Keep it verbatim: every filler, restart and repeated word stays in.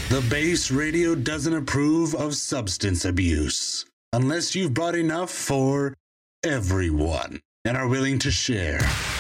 The Base Radio doesn't approve of substance abuse unless you've bought enough for everyone and are willing to share.